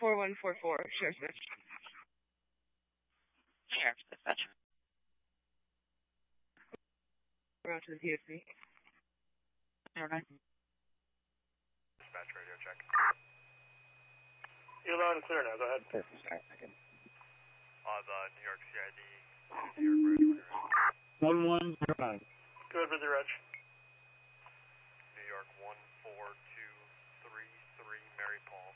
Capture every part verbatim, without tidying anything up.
four one four four, Sheriff's Dispatch. Sheriff's Dispatch. We're out to the P S C. Okay. Dispatch radio check. You're loud and clear now, go ahead. Perfect, sorry, second. Uh, the New York C I D, New York Bridge, when you're ready. one one zero nine. Go ahead with your reg. New York one four two three three, Mary Paul.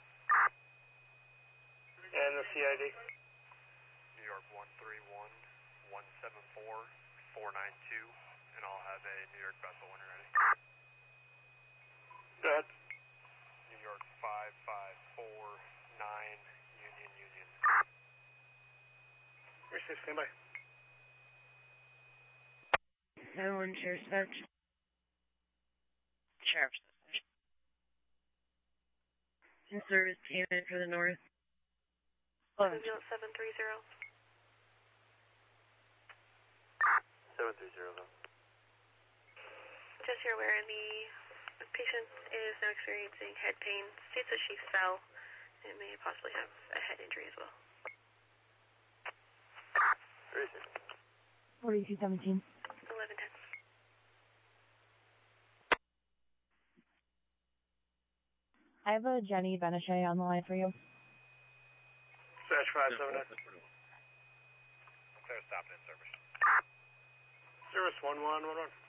And the C I D? New York one three one one seven four four nine two, and I'll have a New York vessel when you're ready. Go ahead. New York five five four nine, Union Union. Receive, stand by. nine one, Sheriff's Dispatch. Sheriff's Dispatch. In service payment for the north. seven three zero. seven three zero, though. Just here where the patient is now experiencing head pain, states that she fell and may possibly have a head injury as well. Where is it? forty-two seventeen. eleven ten. I have a Jenny Benichet on the line for you. Dispatch five seven nine. Clear, stop in service. Service one one one one.